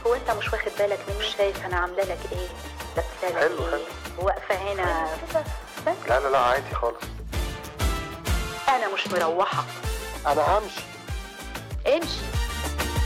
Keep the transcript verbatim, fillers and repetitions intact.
هو انت مش واخد بالك مش شايف انا عامله لك ايه؟ لابسه لك حلو ايه؟ حلو. واقفه هنا كده بس. لا لا لا عادي خالص. انا مش مروحه. انا همشي. امشي.